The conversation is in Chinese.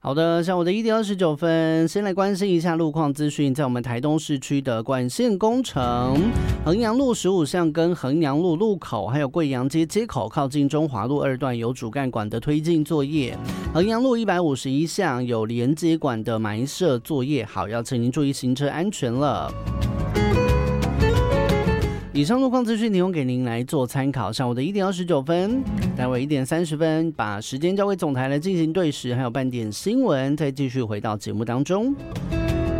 好的，下午的1:29，先来关心一下路况资讯。在我们台东市区的管线工程，衡阳路15巷跟衡阳路路口，还有贵阳街街口靠近中华路2段有主干管的推进作业。衡阳路151巷有连接管的埋设作业，好，要请您注意行车安全了。以上路况资讯提供给您来做参考。上午的1:29，待会1:30，把时间交给总台来进行对时，还有半点新闻，再继续回到节目当中。